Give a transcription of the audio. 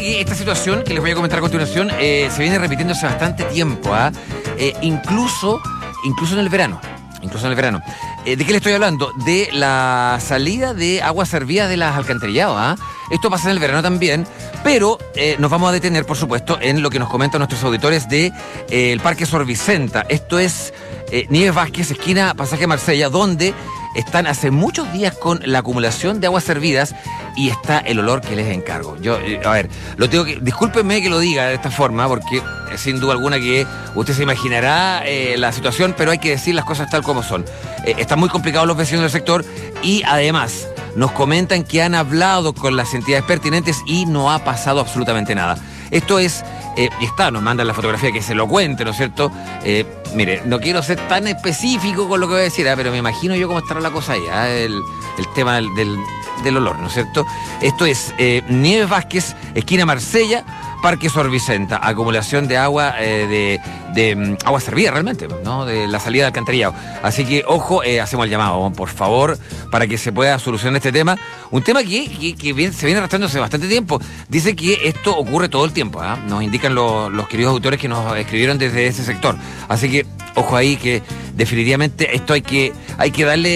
que esta situación que les voy a comentar a continuación se viene repitiendo hace bastante tiempo, incluso en el verano. ¿De qué le estoy hablando? De la salida de aguas servidas de las alcantarillados. Esto pasa en el verano también, pero nos vamos a detener, por supuesto, en lo que nos comentan nuestros auditores de el Parque Sor Vicenta. Esto es Nieves Vázquez, esquina Pasaje Marsella, donde están hace muchos días con la acumulación de aguas servidas y está el olor que les encargo. Yo, a ver, discúlpenme que lo diga de esta forma, porque sin duda alguna que usted se imaginará la situación, pero hay que decir las cosas tal como son. Están muy complicados los vecinos del sector y además nos comentan que han hablado con las entidades pertinentes y no ha pasado absolutamente nada. Esto es, nos mandan la fotografía que se lo cuente, ¿no es cierto? Mire, no quiero ser tan específico con lo que voy a decir, pero me imagino yo cómo estará la cosa ahí, el tema del olor, ¿no es cierto? Esto es Nieves Vázquez, esquina Marsella, Parque Sor Vicenta, acumulación de agua, de agua servida realmente, ¿no? De la salida del alcantarillado. Así que, ojo, hacemos el llamado, por favor, para que se pueda solucionar este tema. Un tema que se viene arrastrando hace bastante tiempo. Dice que esto ocurre todo el tiempo, nos indican los queridos autores que nos escribieron desde ese sector. Así que, ojo ahí, que definitivamente esto hay que darle